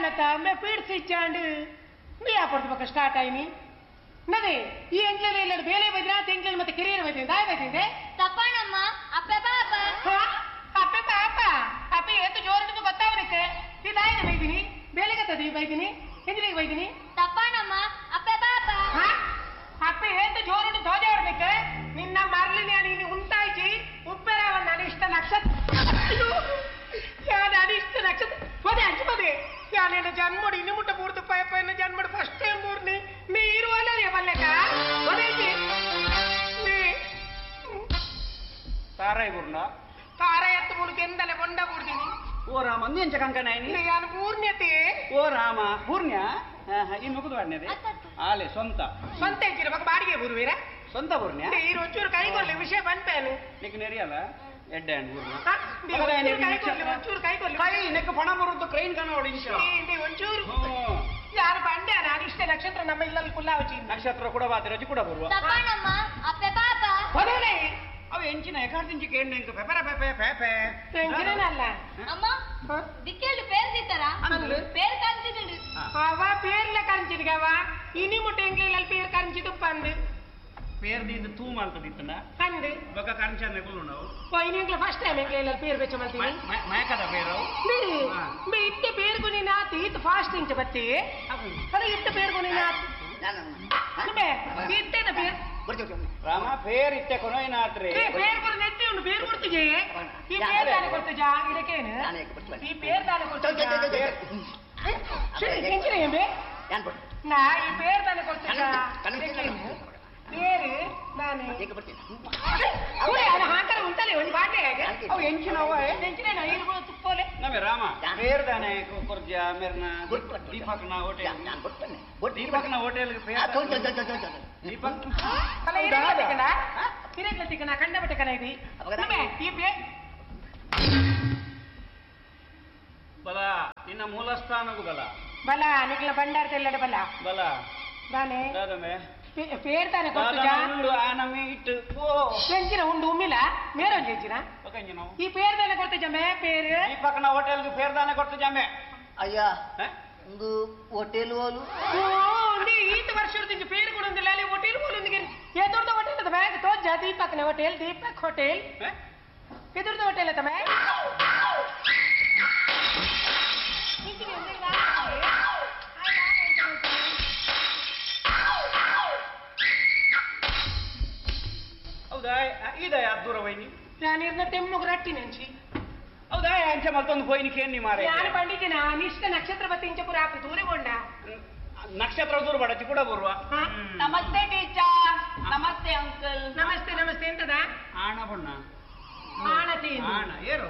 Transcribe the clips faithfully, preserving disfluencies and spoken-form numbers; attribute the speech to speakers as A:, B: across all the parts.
A: जानता मैं पीठ से चांड मैं आप पढ़ते बका स्टार्ट आई नहीं नदे ये एंकल ले लड़ बेले बजना एंकल मत करियर बजे दाय बजे दे
B: ತಪ್ಪಣ್ಣಮ್ಮ ಅಪ್ಪೆ ಪಾಪ
A: हाँ अप्पे पापा अप्पे ये तो जोर तो बताओ ने के ये दाय ने बैठनी बेले का तदी बैठनी एंकल के बैठनी
B: ತಪ್ಪಣ್ಣಮ್ಮ ಅಪ್ಪೆ ಪಾಪ
A: हाँ अप्पे ये तो जोर तो धो जोर ने के निन्ना मारलिनी आणि नी उंटाई जी उप्पेराव अनिष्ट नक्षत्र यार अनिष्ट नक्षत्र पदे अंच पदे यार ने जन्मोडी इनी मुट्ट पूर्त पय पय ने जन्मोड फर्स्ट टाइम पूर्नी मी इरुवाले रे बल्लेका पदे जी मी
C: ताराई पूर्ण
A: तारा ಎತ್ತು ಮುಳುಗೆ ಎಂದಲೆ ಬೊಂಡ ಬುಡ್ದಿನಿ
C: ಓ ರಾಮ ಅಂದೆಂಚ ಕಂಕನಾಯಿನಿ
A: ಯಾನು ಪೂರ್ಣ್ಯತೆ
C: ಓ ರಾಮ ಪೂರ್ಣ್ಯ ಈ ಮುಗಿದು ಬಾಡ್ನೇದೆ ಆಲೆ ಸ್ವಂತ
A: ಸ್ವಂತ ಇದ್ದೀರ ಮಗ ಬಾಡಿಗೆ ಬರುವೀರ
C: ಸ್ವಂತ ಪೂರ್ಣ್ಯ
A: ಈ ಒಂಚೂರು ಕೈ ಕೊಡ್ಲಿ ವಿಷಯ ಬಂತೇನು
C: ನಿಕ್ ನೆರಿಯಲ್ಲ ಎಡ್ಡೆ ಅಂಡ್ ಪೂರ್ಣ್ಯ
A: ಒಂಚೂರು ಕೈ ಕೊಡ್ಲಿ
C: ಕೈ ನೆಕ್ ಪಣ ಬರುದು ಕ್ರೈನ್ ಕಣ ನೋಡಿ
A: ಒಂಚೂರು ಯಾರು ಬಂಡೆ ಅನಿಷ್ಟ ನಕ್ಷತ್ರ ನಮ್ಮ ಇಲ್ಲಲ್ಲಿ ಕುಲ್ಲಾವಚಿ
C: ನಕ್ಷತ್ರ ಕೂಡ ಬಾತಿ ರಜಿ ಕೂಡ ಬರುವ
B: ತಪ್ಪಣ್ಣಮ್ಮ ಅಪ್ಪೆ ಪಾಪ
A: ಬರೋಣೆ
C: ಅವು ಎಂಚಿನ ಎಕಾರ್ದಿಂಚಿ ಕೇಂದ್ರ ಇಂಕ ಪೆಪರ ಪೆಪೆ ಪೆಪೆ
A: ಎಂಚಿನಲ್ಲ
B: ಅಮ್ಮ ದಿಕ್ಕೇಳು ಪೇರ್ ದಿತ್ತಾರಾ ಪೇರ್ ಕಾಂಚಿದುಂಡು
A: ಅವ ಪೇರ್ಲ ಕಾಂಚಿದ್ಗವ ಇನಿ ಮುಟ್ಟ ಎಂಕ್ಲೆಲ್ಲ ಪೇರ್ ಕಾಂಚಿದು ಪಂದು
C: ಪೇರ್ ದಿಂದ ತೂ ಮಾಡ್ತದಿತ್ತನ
A: ಅಂದು
C: ಬೊಕ ಕಾಂಚನೆ ಕುಲ್ಲು ನಾವು
A: ಓ ಇನಿ ಎಂಕ್ಲೆ ಫಸ್ಟ್ ಟೈಮ್ ಎಂಕ್ಲೆಲ್ಲ ಪೇರ್ ಬೆಚ್ಚ ಮಾಡ್ತೀನಿ
C: ಮಯಕದ ಪೇರು
A: ಬೇ ಇತ್ತೆ ಪೇರ್ ಗುನಿ ನಾತಿ ಇತ್ತು ಫಾಸ್ಟ್ ಇಂಚ ಬತ್ತಿ ಅರೆ ಇತ್ತೆ ಪೇರ್ ಗುನಿ ನಾತಿ ಬೇ ಇತ್ತೆನ ಪೇರ್
C: ರಾಮ ಪೇರ್ ಇತ್ತೆ ಕೊನೋಯ್ನಾತ್ರಿ
A: ಏ ಪೇರ್ ಕೊರ ನೆಟ್ಟಿ ಉಂಡು ಪೇರ್ ಕೊಡ್ತಿಗೆ ಈ ಪೇರ್ ದಾನೆ ಕೊಡ್ತಜಾ ಇದಕ್ಕೇನು ಈ ಪೇರ್ ದಾನೆ ಕೊಡ್ತಜಾ ಸರಿ ಎಂಚಿನ ಎಂಬೆ ನಾ ಈ ಪೇರ್ ದಾನೆ ಕೊಡ್ತಜಾ ಪೇರು ನಾನೇ ಅವೇ ಅದ ಹಾಕರ ಉಂಟಲೆ ಒಂದು ಬಾಟೆ ಹೇಗೆ ಅವು ಎಂಚಿನವ ಎಂಚಿನ ನಾ ಏನು ಕೂಡ ತುಪ್ಪೋಲೆ
C: ನಮೆ ರಾಮ ಪೇರ್ ದಾನೆ ಕೊರ್ಜ ಮೇರ್ನ ದೀಪಕ್ನ ಹೋಟೆಲ್ ದೀಪಕ್ನ ಹೋಟೆಲ್ ದೀಪಕ್
A: ಅಲ್ಲ ಇರಬೇಕನ ಇರಬೇಕನ ಕಂಡಬಟ್ಟಕನ ಇದು ನಮೆ ಈ ಪೇರ್
C: ಬಲ ನಿನ್ನ ಮೂಲ ಸ್ಥಾನಗೂ ಬಲ
A: ಬಲ ನಿಕ್ಲ ಬಂಡಾರ ತೆಲ್ಲಡ ಬಲ
C: ಬಲ
A: ಬಾನೆ
C: ದಾದಮೆ
A: ಪೇರ್ ತಾನೆ ಕೊಡ್ತಜಾ
C: ಉಂಡು ಆನಮೆ ಇಟ್ಟು ಓ
A: ಎಂಚಿನ ಉಂಡು ಉಮ್ಮಿಲ ಮೇರೋ ಎಂಚಿನ
C: ಓಕೆಂಜಿ ನಾವು
A: ಈ ಪೇರ್ ತಾನೆ ಕೊಡ್ತಜಾ ಮೇ ಪೇರ್
C: ದೀಪಕ್ನ ಹೋಟೆಲ್ಗೆ ಪೇರ್ ದಾನೆ ಕೊಡ್ತು ಜಾಮೆ
D: ಅಯ್ಯ ಒಂದು ಹೋಟೆಲ್ ಹೋಲು
A: ಓ ಈತ ವರ್ಷದಿಂದ ಪೇರ್ ಕೊಡೊಂದಿಲ್ಲ ಅಲ್ಲಿ ಹೋಟೆಲ್ ಹೋಲೊಂದಿಗೆ ಎದುರ್ದ ಹೋಟೆಲ್ ಅದ bag ತೋಜ ದೀಪಕ್ನ hotel Deepak hotel ಎದುರ್ದ hotel ಅದ ಬ್ಯಾಗ್
C: ಹೌದಾ ಇದಯ ದೂರ ವೈನಿ
A: ഞാനിരുന്ന തെമ്മുക റട്ടി നെഞ്ചി
C: ಹೌದಾ ಅಂಚೆ ಮತ್ತೊಂದು ಹೋಯ್ನಿ ಕೇಳಿ ಮಾರೆ
A: ഞാൻ പണ്ടിച്ചിನ അനിഷ്ട നക്ഷത്ര പത്തി ഇഞ്ച ಪುರ ಹಾಕಿ ದೂರ ಕೊಂಡ
C: ನಕ್ಷತ್ರ ದೂರ ಬಡಚಿ ಕೂಡ ಬರುವ
D: ನಮಸ್ತೆ ಟೀಚರ್ ನಮಸ್ತೆ ಅಂಕಲ್
A: ನಮಸ್ತೆ ನಮಸ್ತೆ ಎಂತದ
C: ಆಣ ಬಣ್ಣ
A: ಆಣತಿ
C: ಆಣ ಏರು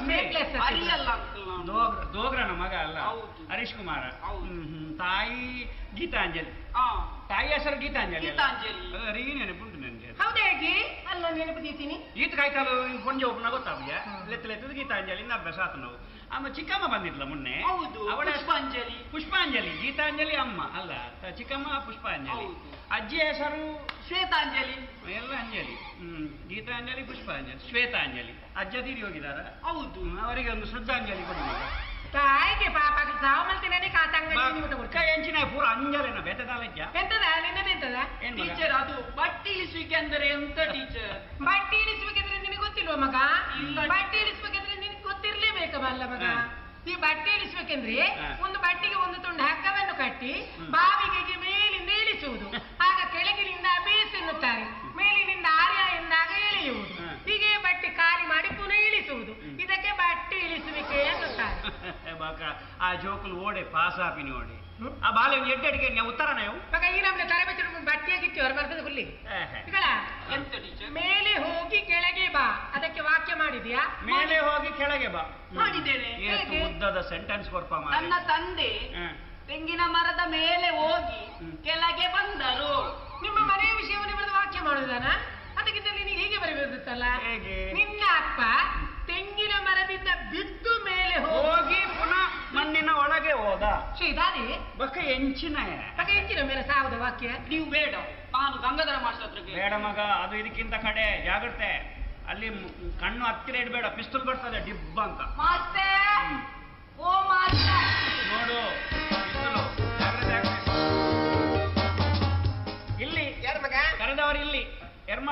C: ದೋಗ್ರನ ಮಗ ಅಲ್ಲ ಹರೀಶ್ ಕುಮಾರ ತಾಯಿ ಗೀತಾಂಜಲಿ ತಾಯಿ ಹೆಸರು ಗೀತಾಂಜಲಿ ರೀ ನೆನಪುಂಟು ನನಗೆ
A: ಹೌದೇಗಿ ಅಲ್ಲ ನೆನಪು ದೀತೀನಿ
C: ಗೀತ ಕಾಯ್ತಾಲು ಪೊಂಜ ಒಬ್ಬನ ಗೊತ್ತಾವ್ಯ ಲೆತ್ತ ಲೆತ್ತದ ಗೀತಾಂಜಲಿ ಇನ್ನ ಅಭ್ಯಾಸ ಆತ ನಾವು ಆಮ ಚಿಕ್ಕಮ್ಮ ಬಂದಿದ್ಲ ಮೊನ್ನೆ ಅವಳ
D: ಪುಷ್ಪಾಂಜಲಿ
C: ಪುಷ್ಪಾಂಜಲಿ ಗೀತಾಂಜಲಿ ಅಮ್ಮ ಅಲ್ಲ ಚಿಕ್ಕಮ್ಮ ಪುಷ್ಪಾಂಜಲಿ ಅಜ್ಜಿ ಹೆಸರು
D: ಶ್ವೇತಾಂಜಲಿ
C: ಎಲ್ಲ ಅಂಜಲಿ ಹ್ಮ್ ಗೀತಾಂಜಲಿ ಪುಷ್ಪಾಂಜಲಿ ಶ್ವೇತಾಂಜಲಿ ಅಜ್ಜ ತೀರಿ ಹೋಗಿದಾರ
D: ಹೌದು
C: ಅವರಿಗೆ ಒಂದು ಶ್ರದ್ಧಾಂಜಲಿ ಕೊಡಿ
A: ತಾಯಿಗೆ ಪಾಪಕ್ಕೆ ಸಾವು ಮಲ್ತಿನೇ ಕಾತಂಗ
C: ಎಂಚಿನ ಪೂರ ಅಂಜಲಿನ ಬೆತ್ತದಾಲಜ್ಜ
A: ಎಂತದ ನಿನ್ನದ ಎಂತದ
D: ಟೀಚರ್ ಅದು ಬಟ್ಟಿ ಇಳಿಸುವಿಕೆ ಅಂದರೆ ಎಂತ ಟೀಚರ್
A: ಬಟ್ಟೆ ಇಳಿಸ್ಬೇಕಂದ್ರೆ ನಿನಗೆ ಗೊತ್ತಿಲ್ವ ಮಗ ಇಲ್ಲ ಬಟ್ಟೆ ಇಳಿಸ್ಬೇಕಂದ್ರೆ ನಿನಗೆ ಗೊತ್ತಿರ್ಲೇಬೇಕಲ್ಲ ಮಗ ಈ ಬಟ್ಟೆ ಇಳಿಸ್ಬೇಕಂದ್ರೆ ಒಂದು ಬಟ್ಟೆಗೆ ಒಂದು ತುಂಡು ಹಗ್ಗವನ್ನು ಕಟ್ಟಿ ಬಾವಿಗೆ ಮೇಲಿಂದ ಇಳಿಸುವುದು ಆಗ ಕೆಳಗಿನಿಂದ ಬೇಸ್ ಎನ್ನುತ್ತಾರೆ ಮೇಲಿನಿಂದ ಆರ್ಯ ಎಂದಾಗ ಎಳೆಯುವುದು ಹೀಗೆ ಬಟ್ಟೆ ಖಾಲಿ ಮಾಡಿ ಪುನಃ ಇಳಿಸುವುದು ಇದಕ್ಕೆ ಬಟ್ಟೆ ಇಳಿಸುವಿಕೆ ಎನ್ನುತ್ತಾರೆ
C: ಆ ಜೋಕುಲು ಓಡೆ ಪಾಸ್ ಆಪಿನಿ ಓಡಿ ಆ ಬಾಲೆ ಎಡ್ಡೆಡಿಗೆ ಉತ್ತರ ನೀವು
A: ಮಗ ಈ ನಮ್ಗೆ ತರಬೇತಿ ಬಟ್ಟೆಗಿತ್ತು ಹೊರ ಬರ್ತದೆ ಹುಲ್ಲಿ
D: ಎಂತ ಟೀಚರ್
A: ಮೇಲೆ ಹೋಗಿ ಕೆಳಗೆ ಬಾ ಅದಕ್ಕೆ ವಾಕ್ಯ ಮಾಡಿದ್ಯಾ
C: ಮೇಲೆ ಹೋಗಿ ಕೆಳಗೆ ಬಾ
D: ಮಾಡಿದ್ದೇನೆ
C: ಎಷ್ಟು ಉದ್ದದ ಸೆಂಟೆನ್ಸ್ ಕೊಡ್ಪ
D: ನನ್ನ ತಂದೆ ತೆಂಗಿನ ಮರದ ಮೇಲೆ ಹೋಗಿ ಕೆಳಗೆ ಬಂದರು
A: ನಿಮ್ಮ ಮನೆಯ ವಿಷಯವನ್ನು ಬರೆದು ವಾಕ್ಯ ಮಾಡುವುದಾನ ಅದಕ್ಕಿಂತ ನೀನು ಹೀಗೆ ಬರಬೇಕಿತ್ತಲ್ಲ ನಿನ್ನ ಅಪ್ಪ ತೆಂಗಿನ ಮರದಿಂದ ಬಿದ್ದು ಮೇಲೆ
C: ಹೋಗಿ ಪುನಃ ಮಣ್ಣಿನ ಒಳಗೆ ಹೋದ
A: ಶ್ರೀದಾದಿ
C: ಬಕ್ಕ ಎಂಚಿನ
A: ಬಕ್ಕ ಎಂಚಿನ ಮೇಲೆ ಸಾವುದ ವಾಕ್ಯ
D: ನೀವು ಬೇಡ ನಾನು ಗಂಗಾಧರ ಮಾಸ್ಟರ್ ಹತ್ರ
C: ಬೇಡ ಮಗ ಅದು ಇದಕ್ಕಿಂತ ಕಡೆ ಜಾಗ್ರತೆ ಅಲ್ಲಿ ಕಣ್ಣು ಹತ್ತಿರ ಇಡಬೇಡ ಪಿಸ್ತೂಲ್ ಬರ್ತದೆ ಡಿಬ್ಬ ಅಂತ
D: ಮಾಸ್ಟರ್ ಓ ಮಾಸ್ಟರ್
C: ನೋಡು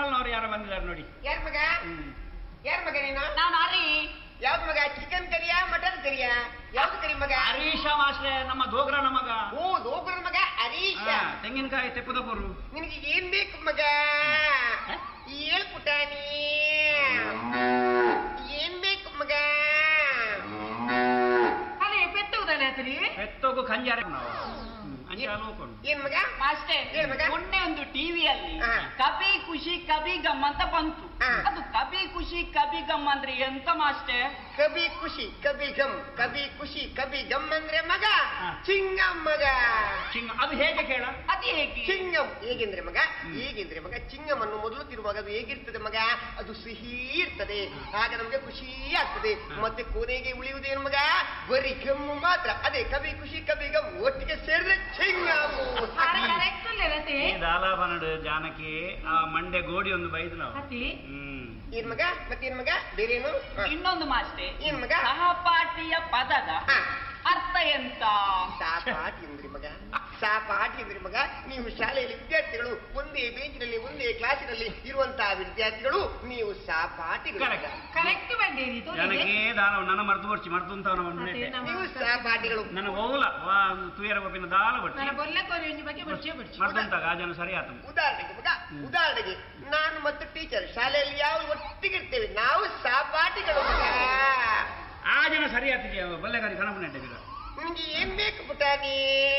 C: ಮಾಲ್ನವ್ರು ಯಾರು ಬಂದಿದ್ದಾರೆ ನೋಡಿ.
A: ಯಾರ ಮಗ ಯಾರ ಮಗ ನೀನು?
D: ನಾನು ಹರಿ.
A: ಯಾವ್ದು ಮಗ? ಚಿಕನ್ ಕರಿಯಾ ಮಟನ್ ಕರಿಯಾ? ಯಾವ್ದು ಕರಿ ಮಗ?
C: ಹರೀಶ ಮಾಸ್ಟ್ರೆ, ನಮ್ಮ ದೋಗ್ರನ ಮಗ.
A: ಓ ದೋಗ್ರನ ಮಗ ಹರೀಶ.
C: ತೆಂಗಿನಕಾಯಿ ತೆಪ್ಪದಪುರು.
A: ನಿನಗೆ ಏನ್ ಬೇಕು ಮಗ? ಹೇಳ್ಪುಟಾನಿ ಏನ್ ಬೇಕು ಮಗ?
B: ಅದೇ ಪೆತ್ತುವುದಲ್ಲ ಅತರಿ
C: ಪೆತ್ತೋಗು ಕಂಜಾರ
A: ಏನ್ ಮಗ?
D: ಮಾಸ್ಟರ್
A: ಏನ್ ಮಗ?
D: ಮೊನ್ನೆ ಒಂದು ಟಿವಿಯಲ್ಲಿ
A: ಹಾ.
D: ಕಬಿ ಖುಷಿ ಕಬಿ ಗಮ್ ಅಂತ ಬಂತು.
A: ಹಾ.
D: ಅದು ಕಬಿ ಖುಷಿ ಕಬಿ ಗಮ್ ಅಂದ್ರೆ ಎಂತ ಮಾಸ್ಟರ್?
A: ಕಬಿ ಖುಷಿ ಕಬಿ ಗಮ್. ಕಬಿ ಖುಷಿ ಕಬಿ ಗಮ್ ಅಂದ್ರೆ ಮಗ
C: ಹಾ.
A: ಚಿಂಗಂ ಮಗ.
C: ಚಿಂಗ ಅದು ಹೇಗೆ ಕೇಳ?
D: ಅದು ಹೇಗೆ?
A: ಚಿಂಗಂ ಹೇಗೆಂದ್ರೆ ಮಗ ಹೇಗೆಂದ್ರೆ ಮಗ ಚಿಂಗಂ ಅನ್ನು ಮೊದಲು ತಿರುವಾಗ ಅದು ಹೇಗಿರ್ತದೆ ಮಗ? ಅದು ಸಿಹಿ ಇರ್ತದೆ, ಆಗ ನಮ್ಗೆ ಖುಷಿ ಆಗ್ತದೆ. ಮತ್ತೆ ಕೊನೆಗೆ ಉಳಿಯುವುದೇನು ಮಗ? ಬರೀ ಗಮ್ಮು ಮಾತ್ರ. ಅದೇ ಕಬಿ ಖುಷಿ ಕಬಿ ಗಮ್ ಒಟ್ಟಿಗೆ ಸೇರಿದ್ರೆ ಚಿಂಗಮು.
B: ಕರೆಕ್ಟ್ ಅಲ್ಲೇ
C: ದಾಲಾಬನಡು ಜಾನಕಿ ಆ ಮಂಡೆ ಗೋಡಿ ಒಂದು ಬೈದು ನಾವು.
B: ಅತಿ
C: ಹ್ಮ್
A: ಏನ್ ಮಗ? ಮತ್ತೇನ್ ಮಗ? ಬೇರೇನು? ಹ.
D: ಇನ್ನೊಂದು ಮಾಸ್ಟರ್,
A: ಏನ್ ಮಗ?
D: ಸಹಪಾಠಿಯ ಪದದ
A: ಹ.
D: ಅರ್ಥ ಎಂತ?
A: ಸಾಪಾಟಿ ಅಂದ್ರಿ ಮಗ, ಸಾಪಾಟಿ ಅಂದ್ರಿ ಮಗ. ನೀವು ಶಾಲೆಯಲ್ಲಿ ವಿದ್ಯಾರ್ಥಿಗಳು ಒಂದೇ ಬೇಂಚಿನಲ್ಲಿ ಒಂದೇ ಕ್ಲಾಸಿನಲ್ಲಿ ಇರುವಂತಹ ವಿದ್ಯಾರ್ಥಿಗಳು ನೀವು ಸಾಪಾಟಿಗಳು.
B: ಕರೆಕ್ಟ್ ಬಂದೇರಿ
C: ಜಾನಕಿ ದಾಲ ನನ್ನ ಮರ್ದು ಬರ್ಚಿ ಮರ್ದು ಅಂತ
A: ನೀವು ಸಹಪಾಠಿಗಳು.
C: ನನ್ನ ಓಲ ತುಯರ ಒಬ್ಬಿನ ದಾಲ ಬರ್ಚಿ
B: ಬಗ್ಗೆ ಬರ್ಚೆ ಬರ್ಚಿ
C: ಮರ್ದಂತ ಗಾಜನ ಸರಿ ಆತ.
A: ಉದಾಹರಣೆಗೆ ಮಗ, ಉದಾಹರಣೆಗೆ ನಾನು ಮತ್ತು ಟೀಚರ್ ಶಾಲೆಯಲ್ಲಿ ಯಾವ ಒಟ್ಟಿಗಿರ್ತೇವೆ, ನಾವು ಸಹಪಾಠಿಗಳು ಮಗ.
C: ಆ ಜನ ಸರಿ ಆತಿದ್ಯಾ ಬಲ್ಲೆಗಾರಿ ಕಣಪುಣ್ಯ ಇಟ್ಟಿದ್ದೀರ.
A: ನಿಮ್ಗೆ ಏನ್ ಬೇಕು ಪುಟಾನಿ?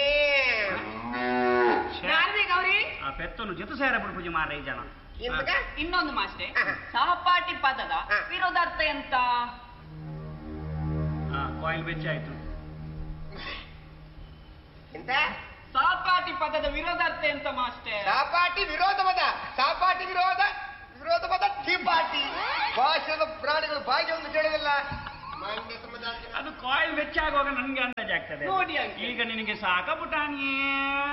B: ಗೌರಿ
C: ಆ ಪೆತ್ತನು ಜೊತೆ ಸೇರ ಬಿಡು ಪೂಜೆ ಮಾರ ಈ ಜನ.
A: ಏನ್ ಮಗ?
D: ಇನ್ನೊಂದು ಮಾಸ್ಟರ್,
A: ಹ.
D: ಸಹಪಾಠಿ ಪದದ
A: ಹ.
D: ವಿರೋಧಾರ್ಥ ಎಂತ?
C: ಹಾ ಕಾಯಿಲ್ ಬೆಚ್ಚ ಆಯ್ತು.
A: ಎಂತ?
D: ಸಹಪಾಠಿ ಪದದ ವಿರೋಧಾರ್ಥ ಎಂತ ಮಾಸ್ಟರ್?
A: ಸಹಪಾಠಿ ವಿರೋಧ ಪದ. ಸಹಪಾಠಿ ವಿರೋಧ ವಿರೋಧ ಪದ ಟಿಪಾಟಿ. ಭಾಷಣದ ಪ್ರಾಣಿಗಳು ಬಾಯಿಗೆ ಒಂದು ಕೇಳೋದಿಲ್ಲ. ಮಾನ್ಯ ಸಮುದಾಯ
C: ಅದು ಕಾಯಿಲ್ ಬೆಚ್ಚ ಆಗುವಾಗ ನನ್ಗೆ ಅಂದಾಜ್ ಆಗ್ತದೆ.
D: ನೋಡಿ ಅಂಕೆ.
C: ಈಗ ನಿನಗೆ ಸಾಕ ಪುಟಾಣಿಯೇ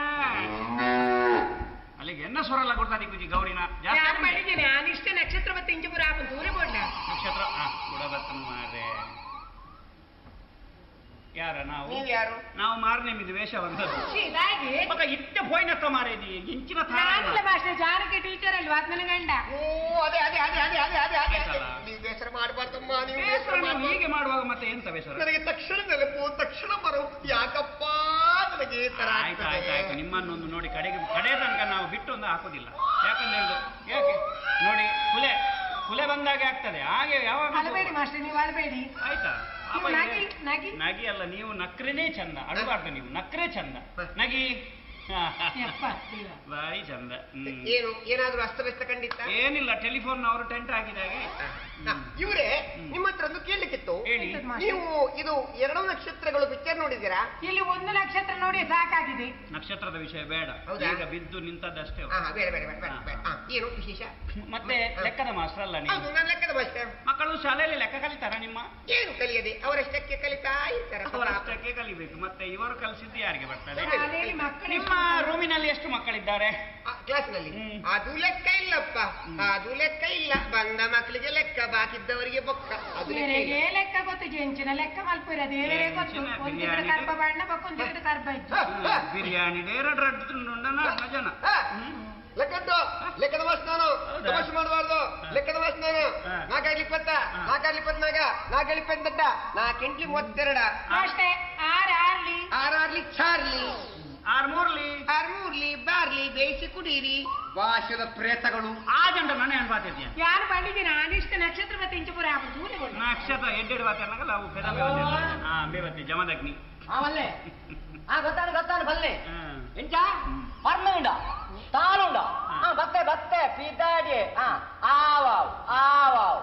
C: ಅಲ್ಲಿಗೆ ಎನ್ನ ಸ್ವರಲ್ಲ ಕೊಡ್ತಾರೆ ಪೂಜಿ ಗೌರಿನ ಜಾಸ್ತಿ
B: ಯಾರು ಮಾಡಿದ್ದೇನೆ ಅನಿಷ್ಟ ನಕ್ಷತ್ರ ಮತ್ತೆ ಇಂಜಪುರ ಆಪನ್ ದೂರ ಬೋಡ್ಲ
C: ನಕ್ಷತ್ರ ಕೂಡ ಬರ್ತನ ಮಾರೆ. ಯಾರ ನಾವು?
A: ನೀವು ಯಾರು?
C: ನಾವು ಮಾರನೇ ಮಿದು ವೇಷ ಬಂದದ್ದು
B: ಇದಾಗಿ
C: ಮಗ ಇತ್ತೆ ಪೋಯ್ನತ್ತ ಮಾರೇದಿ ಇಂಚಿನ
B: ನಾನಲ್ಲ ಭಾಷೆ ಜಾನಕಿ ಟೀಚರ್ ಅಲ್ವಾ ನನ್ನ ಗಂಡ.
A: ಓ ಅದೇ ಅದೇ ಅದೇ ಅದೇ ಅದೇ ಅದೇ ಅದೇ ಅದೇ
C: ಆಯ್ತಲ್ಲ.
A: ನೀವು ಬೇಸರ ಮಾಡಬಾರ್ದಮ್ಮ. ನೀವು
C: ಬೇಸರ
A: ಬೇಸರ
C: ನೀವು
A: ಮಾಡ್ಬಾರ್ದು.
C: ಹೀಗೆ ಮಾಡುವಾಗ ಮತ್ತೆ ಎಂತ ಬೇಸರ?
A: ನನಗೆ ತಕ್ಷಣ ನೆನಪು, ತಕ್ಷಣ ಬರೋ ಯಾಕಪ್ಪ ನನಗೆ ಈ ತರ
C: ಆಯ್ತು ಆಯ್ತು ಆಯ್ತು.
A: ಆಗ್ತದೆ?
C: ನಿಮ್ಮನ್ನೊಂದು ನೋಡಿ ಕಡೆಗೆ ಕಡೆ ತನಕ ನಾವು ಬಿಟ್ಟು ಒಂದು ಹಾಕೋದಿಲ್ಲ. ಯಾಕಂದ್ರೆ ಇದು ಯಾಕೆ ನೋಡಿ ಕುಲೆ ಕುಲೆ ಬಂದಾಗೆ ಆಗ್ತದೆ ಹಾಗೆ ಯಾವಾಗ
B: ಅಳಬೇಡಿ ಮಾಸ್ಟರ್, ನೀವು ಅಳಬೇಡಿ.
C: ಆಯ್ತಾ?
B: ನೀವು ನಗಿ ನಗಿ
C: ನಗಿ ಅಲ್ಲ, ನೀವು ನಕ್ರೇನೇ ಚಂದ, ಅಡಬಾರ್ದು ನೀವು ನಕ್ರೇ ಚಂದ. ನಗಿ
B: ಯಪ್ಪ ದೇವ.
C: ಬಾರಿ ಚಂದ. ಹ್ಮ್.
A: ಏನು ಏನಾದ್ರೂ ಅಸ್ತವ್ಯಸ್ತ ಕಂಡಿತ್ತ?
C: ಏನಿಲ್ಲ, ಟೆಲಿಫೋನ್ ಅವರು ಟೆಂಟ್ ಹಾಕಿದಾಗೆ.
A: ಇವರೇ ನಿಮ್ಮ ಹತ್ರ ಒಂದು ಕೇಳಲಿಕ್ಕಿತ್ತು.
C: ಹೇಳಿ.
A: ನೀವು ಇದು ಎರಡು ನಕ್ಷತ್ರಗಳು ಪಿಕ್ಚರ್ ನೋಡಿದ್ದೀರಾ?
B: ಇಲ್ಲಿ ಒಂದು ನಕ್ಷತ್ರ ನೋಡಿ ಸಾಕಾಗಿದೆ.
C: ನಕ್ಷತ್ರದ ವಿಷಯ ಬೇಡ,
A: ಹೌದಾ?
C: ಈಗ ಬಿದ್ದು ನಿಂತದ್ದಷ್ಟೇ.
A: ಹಾ, ಬೇಡ ಬೇಡ ಬೇಡ ಬೇಡ, ಬೇಡ. ಹಾ, ಏನು ವಿಶೇಷ?
C: ಮತ್ತೆ ಲೆಕ್ಕದ ಮಾಸ್ಟರ್ ಅಲ್ಲ ನೀವು?
A: ಹೌದು, ನಾನು ಲೆಕ್ಕದ ಭಾಷೆ.
C: ಮಕ್ಕಳು ಶಾಲೆಯಲ್ಲಿ ಲೆಕ್ಕ ಕಲಿತಾರ ನಿಮ್ಮ?
A: ಏನು ಕಲಿಯದೆ ಅವರಷ್ಟಕ್ಕೆ ಕಲಿತಾ ಇರ್ತಾರೆ.
C: ಅವರ ಅಷ್ಟಕ್ಕೆ ಕಲಿಬೇಕು. ಮತ್ತೆ ಇವರು ಕಲಿಸಿದ್ದು ಯಾರಿಗೆ ಬರ್ತದೆ?
B: ಶಾಲೆಯಲ್ಲಿ ಮಕ್ಕಳು
C: ನಿಮ್ಮ ರೂಮಿನಲ್ಲಿ ಎಷ್ಟು ಮಕ್ಕಳಿದ್ದಾರೆ?
A: ಕ್ಲಾಸ್ನಲ್ಲಿ
C: ಹ್ಮ್.
A: ಅದು ಲೆಕ್ಕ ಇಲ್ಲಪ್ಪ, ಅದು ಲೆಕ್ಕ ಇಲ್ಲ. ಬಂದ ಮಕ್ಕಳಿಗೆ ಲೆಕ್ಕ, ಬಾಕಿದ್ದವರಿಗೆ ಬೊಕ್ಕ. ಅದು ಲೆಕ್ಕ ಇಲ್ಲ.
B: ಬೇರೆಗೆ ಲೆಕ್ಕ ಗೊತ್ತು, ಜೆಂಚಿನ ಲೆಕ್ಕ ಮಲ್ಪುರ ದೇವರೇ ಗೊತ್ತು.
C: ಜೆಂಚಿನ
B: ಒಂದಿಗಡೆ
C: ಬಿರಿಯಾನಿ
B: ಕರ್ಬ ಬಣ್ಣ ಬಕ್ಕ ಒಂದಿಗಡೆ ಕರ್ಬ ಇದ್ದು.
A: ಹಾ,
C: ಬಿರಿಯಾನಿ ಎರಡು ನಾಲ್ಕು ಜನ.
A: ಹಾ, ಲೆಕ್ಕದ್ದು ಲೆಕ್ಕದ ಮಾಸ್ ನಾನು
C: ಹೌದಾ?
A: ತಮಾಷೆ ಮಾಡಬಾರ್ದು. ಲೆಕ್ಕದ ಮಾಸ್ ನಾನು
C: ಹಾ.
A: ನಾಲ್ಕಾಗ್ಲಿ ಇಪ್ಪತ್ತ, ನಾಲ್ಕಾಗ್ಲಿ ಇಪ್ಪತ್ನಾಗ, ನಾಲ್ಕಾಗ್ಲಿ ಇಪ್ಪತ್ತೆಂಟ, ನಾಲ್ಕೆಂಟ್ಲಿ ಮೂವತ್ತೆರಡ,
B: ಅಷ್ಟೇ. R early
A: ಆರಾರ್ಲಿ Charlie,
C: R ಮೂರ್ಲಿ
A: R ಮೂರ್ಲಿ barley, ಬೇಯಿಸಿ ಕುಡೀರಿ ಭಾಷದ ಪ್ರೇತಗಳು.
C: ಆ ಜಂಟ ಮನೆ ಅನ್ಪಾತಿದ್ಯ
B: ಯಾರು ಬಂದಿದ್ದೀನಿ ಅನಿಷ್ಟ ನಕ್ಷತ್ರ ಮತ್ತೆ ಇಂಚಪುರ ಆಪನ್ ದೂರ ಬೋಡ್ಲ.
C: ನಕ್ಷತ್ರ ಎಡ್ಡೆಡು ಬಾತನಗಲ್ಲ ಅವು ಪೆದ ಹಾ ಬೇವತ್ತಿ ಜಮದಗ್ನಿ.
E: ఆమల్లే ఆ గొత్తాను గొత్తాను బల్లే
C: ಹಾ.
E: ఇంచా పర్మనుండ తానుండ ఆ బత్తే బత్తే పిదాడి ఆ ఆవావ్ ఆవావ్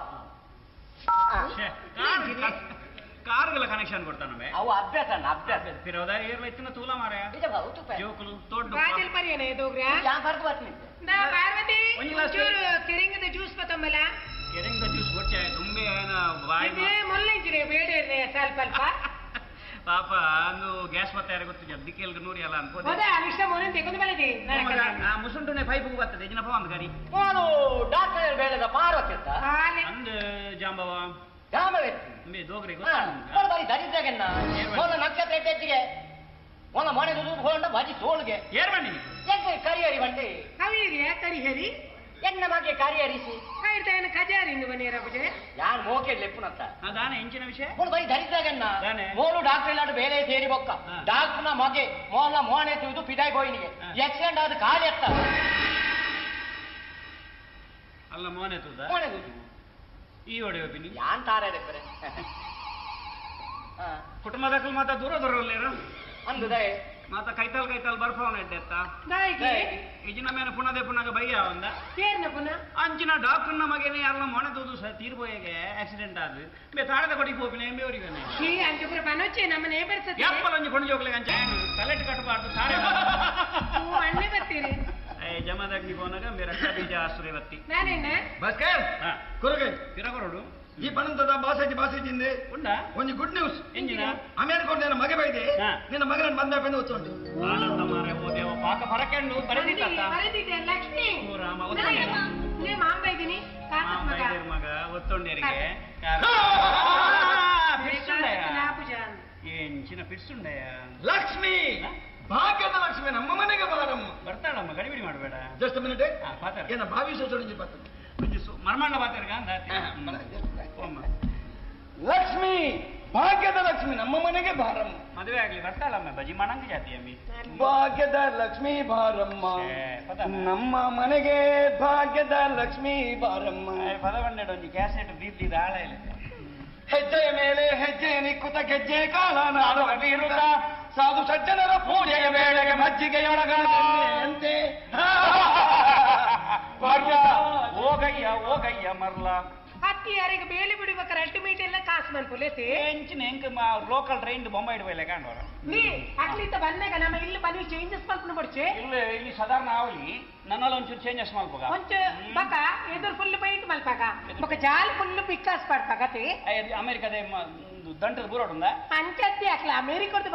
C: ಛೆ, ಕಾರ್ ಕಾರ್ಗಳ ಕನೆಕ್ಷನ್ ಕೊಡ್ತಾನವೆ
E: అవు అభ్యాస అన్న అభ్యాస
C: ಫಿರೋದಾರಿ ಏರ್ಲೈತಿನ ತೂಲ ಮಾರಾಯ
E: నిజంగా ఉతుపే
C: ಜೋಕುಲು ತೋಡ್ಡು
B: ಬಾಜಿಲ್ ಪರಿಯನೆ ದೋಗ್ರಾ
E: యా ఫర్క్ బట్ని
B: ನಾ ಪಾರ್ವತಿ
C: ಒಂದು glass
B: ಚೂರು ಕೆರಿಂಗದ ಜ್ಯೂಸ್ ಬತ್ತಂಬಲ.
C: ಕೆರೆಂಗ ಜ್ಯೂಸ್ ಕೊಚ್ಚೆ ತುಂಬೆ ಏನ ಬಾಯಿ
B: ಇದೇ ಮುಲ್ಲಂಚಿನೆ ಬೇಡೇರ್ನೆ ಸ್ವಲ್ಪ ಅಲ್ಪ.
C: ಪಾಪ ಅಂದು ಗ್ಯಾಸ್ ಮತ್ತೆ ಯಾರು ಗೊತ್ತಿದೆ ಅದಕ್ಕೆ ಎಲ್ರು ನೋಡಿ ಅಲ್ಲ ಅನ್ಕೋದು.
B: ಹೋದ ಅನಿಷ್ಟ ಮೋನನ್ ತೆಗೆದು ಬಲದೆ
C: ಆ ಮುಸುಂಟುನೆ ಪೈಪು ಬರ್ತದೆ ಎಜಿನಪ್ಪ ಒಂದು ಗಾಡಿ
E: పోను డాక్టర్ బేలద పార్వతిత
B: ಹಾಲೆ
C: ಅಂದ್ ಜಾಂಬವ
E: జామవెత్తి
C: ಮೇ ದೋಗ್ರಿ
E: ఆ
C: ಗೊತ್ತಾ
E: మరి మరి దరిద్రగన్న మొన్న నక్షత్ర ఎట్టెచ్చిಗೆ మొన్న మನೆ దుదు ಹೋಂಡ ಬಾಜಿ ತೋಳ್ಗೆ
C: ಏರ್ ಬನ್ನಿ
E: ಎಂಗೆ ಕರಿಯರಿ ಬಂಡಿ
B: ಹವಿರಿಯ ಕರಿಹರಿ
E: ಎನ್ನ ಮಗೆ ಕಾರ್ಯ ಹರಿಸಿ
A: ಕಾಯ್ತಾಯನ ಖಜಾರಿಂದು ಬನ್ನಿರ ಪೂಜೆ
E: ಯಾನ್ ಮೋಕೆ ಲೆಪ್ಪುನತ್ತ
C: ಅದಾನೆ ಎಂಚಿನ ವಿಷಯ
E: ಮುನ್ ಬೈ ಧರಿದ್ದಾಗನ್ನ
C: ದಾನೆ.
E: ಮೋಲು ಡಾಕ್ಟರ್ ಇಲ್ಲಾಡು ಬೇರೆ ಸೇರಿ ಬೊಕ್ಕ
C: ಹಾ.
E: ಡಾಕ್ಟರ್ನ ಮಗೆ ಮೋಲ ಮೋನೆ ತುಯ್ದು ಪಿದಾಯ್ ಹೋಯ್ನಿಗೆ
C: ಹಾ.
E: ಆಕ್ಸಿಡೆಂಟ್ ಆದ ಕಾಲು ಎತ್ತ
C: ಅಲ್ಲ ಮೋನೆ ತೂದ
E: ಮೋನೆ ತುಯ್ದು
C: ಈ ಹೊಡೆ ಹೋಗ್ತೀನಿ
E: ಯಾನ್ ತಾರೆ ರೆಪ್ಪರೆ
C: ಕುಟುಂಬದಕ್ಕೂ ಮಾತ ದೂರ ದೂರ ಅಲ್ಲೇರು
E: ಅಂದು ದಯ
C: ಮಾತ ಕೈತಾಲ್ ಕೈತಾಲ್ ಬರ್ಫವನ ಎಡ್ಡೆತ್ತ
A: ದಾಯಿಗೆ
C: ಇಜಿನ ಮೇಲೆ ಪುನದೆ ಪುನಗ ಬಯ್ಯ ಒಂದ
A: ಏರ್ನ ಪುನಃ
C: ಅಂಚಿನ ಡಾಕ್ಟರ್ನ ಮಗನೇ ಎಲ್ಲ ಮೊಣೆ ತೂದು ಸಹ ತೀರ್ಬೋಯಗೆ ಆಕ್ಸಿಡೆಂಟ್ ಆದ್ ಬೇ ತಾಳದ ಕೊಡಿಗೆ ಹೋಗ್ತೀನಿ ಎಂಬೆ ಅವರಿಗೆ
A: ಈ ಅಂಚಪುರ ಪನೊಚ್ಚೆ ನಮ್ಮನೆ ಬರ್ತದೆ
C: ಎಪ್ಪಲೊಂಜಿ ಕೊಂಡಿ ಹೋಗ್ಲಿಕ್ಕೆ ಅಂಚ ತಲೆಟ್ ಕಟ್ಟಬಾರ್ದು ತಾರೆ
A: ನೀವು ಅಣ್ಣೆ ಬರ್ತೀರಿ
C: ಏ ಜಮದಗ್ನಿ ಹೋನಾಗ ಮೇ ರಕ್ಷಾ ಬೀಜ ಆಶ್ರಯ ಬತ್ತಿ
A: ನಾನೇನ
F: ಭಾಸ್ಕರ್
C: ಹಾ
F: ಕೊರಗೆ
C: ತಿರಗೊರಡು
F: ಈ ಪಣಂತದ ಬಾಸೇಜಿ ಬಾಸೇಜಿಂದೆ
C: ಉಂಡ
F: ಒಂದು ಗುಡ್ ನ್ಯೂಸ್
C: ಎಂಜಿನ
F: ಅಮೇರಿಕ ನಿನ್ನ ಮಗ ಬೈದೆ
C: ಹಾ.
F: ನಿನ್ನ ಮಗನ ಬಂದ ಬೆನ್ನು ಹೊಚ್ಚುಂಟು
C: ಆನಂದ ಮಾರೆ ಓ ದೇವ ಪಾಕ ಪರಕೆಂಡು ಬರೆದಿತ್ತ
A: ಬರೆದಿದ್ದೆ ಲಕ್ಷ್ಮಿ
C: ಓ ರಾಮ
A: ನಾಯಮ್ಮ, ನೇ ಮಾಂಬ ಇದ್ದೀನಿ ಕಾಕಸ್ ಮಗ
C: ಮಗ ಒತ್ತೊಂಡೇರಿಗೆ
A: ಪೂಜ
C: ಎಂಚಿನ ಪಿಡ್ಸುಂಡಯ್ಯ
F: ಲಕ್ಷ್ಮಿ ಭಾಗ್ಯದ ಲಕ್ಷ್ಮಿ ನಮ್ಮ ಮನೆಗೆ ಬಾರಮ್ಮ
C: ಬರ್ತಾಳಮ್ಮ ಗಡಿಬಿಡಿ ಮಾಡಬೇಡ
F: ಜಸ್ಟ್ ಮಿನಿಟ್
C: ಹಾ, ಪಾತ್ರ.
F: ಏನ ಭಾವಿಸೋ ಚೊಡಿಂಜಿ ಬರ್ತದೆ
C: ಒಂಜಿ ಸು- ಮರ್ಮಣ್ಣ ಬಾತಿರ್ಗ ಅಂದ ಓಮ್ಮ
F: ಲಕ್ಷ್ಮಿ ಭಾಗ್ಯದ ಲಕ್ಷ್ಮಿ ನಮ್ಮ ಮನೆಗೆ ಬಾರಮ್ಮ
C: ಮದುವೆ ಆಗ್ಲಿ ಬರ್ತಾಳಮ್ಮ ಬಜಿ ಮಣಂಗ ಜಾತಿ ಅಮ್ಮಿ
F: ಭಾಗ್ಯದ ಲಕ್ಷ್ಮಿ ಬಾರಮ್ಮ
C: ಏ, ಪದ.
F: ನಮ್ಮ ಮನೆಗೆ ಭಾಗ್ಯದ ಲಕ್ಷ್ಮಿ ಬಾರಮ್ಮ
C: ಪದವನ್ನೆಡು ಒಂಜಿ ಕ್ಯಾಸೆಟ್ ಬೀದ್ದಿದ ಆಳ ಇಲ್ಲ
F: ಹೆಜ್ಜೆಯ ಮೇಲೆ ಹೆಜ್ಜೆ ನಿಕ್ಕುತ್ತ ಗೆಜ್ಜೆ ಕಾಲ ನಾಡುವ ಬೀರುತ್ತ ಸಾಧು ಸಜ್ಜನರ ಪೂಜೆಗೆ ಬೇಳೆಗೆ ಮಜ್ಜಿಗೆಯೊಳಗಂತೆ ಭಾಗ್ಯ
C: ಹೋಗಯ್ಯ ಹೋಗಯ್ಯ ಮರ್ಲ
A: ಹತ್ತಿ ಯಾರಿಗೆ ಬೇಲಿ ಬಿಡ್ಬೇಕಾರೆ ಅಲ್ಟಿಮೇಟ್ ಎಲ್ಲ ಕಾಸು ಮನ್ಪುಲೇತಿ
C: ಎಂಚಿನ ಎಂಕ್ ಲೋಕಲ್ ಟ್ರೈನ್ ಬೊಂಬೈ ಇಡ್ಬೈಲೆ ಕಾಣೋರ
A: ನೀ ಅಕ್ಲಿಂದ ಬಂದಾಗ ನಮ್ಮ ಇಲ್ಲಿ ಬನ್ನಿ ಚೇಂಜಸ್ ಮಲ್ಪನ ಬಡ್ಚೆ
C: ಇಲ್ಲಿ ಇಲ್ಲಿ ಸಾಧಾರಣ ಅವಲಿ ನನ್ನಲ್ಲಿ ಒಂಚೂರು ಚೇಂಜಸ್ ಮಾಡ್ಬೋಗ
A: ಒಂಚ ಬಕ ಎದುರು ಫುಲ್ ಪೈಂಟ್ ಮಲ್ಪಾಗ ಬಕ ಜಾಲ್ ಫುಲ್ ಪಿಕ್ಕಾಸ್ ಪಡ್ಪಾಗತಿ
C: ಅಮೆರಿಕದ ದಂಟದ ಬೂರೋಡುಂದ
A: ಅಂಚತ್ತಿ ಅಕ್ಲ ಅಮೇರಿಕದ